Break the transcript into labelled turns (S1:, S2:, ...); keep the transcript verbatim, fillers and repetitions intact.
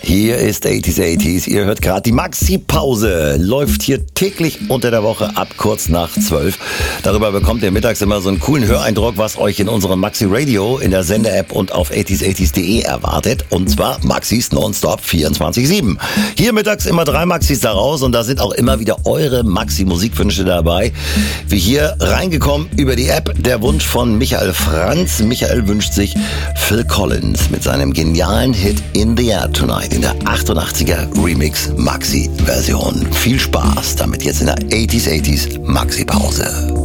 S1: Hier ist achtziger achtziger. Ihr hört gerade die Maxi-Pause. Läuft hier täglich unter der Woche ab kurz nach zwölf. Darüber bekommt ihr mittags immer so einen coolen Höreindruck, was euch in unserem Maxi-Radio, in der Sender-App und auf achtziger achtziger punkt de erwartet. Und zwar Maxis nonstop vierundzwanzig sieben. Hier mittags immer drei Maxis daraus und da sind auch immer wieder eure Maxi-Musikwünsche dabei. Wie hier reingekommen über die App, der Wunsch von Michael Franz. Michael wünscht sich Phil Collins mit seinem genialen Hit In the Air Tonight in der achtundachtziger Remix Maxi-Version. Viel Spaß damit jetzt in der achtziger achtziger Maxi-Pause.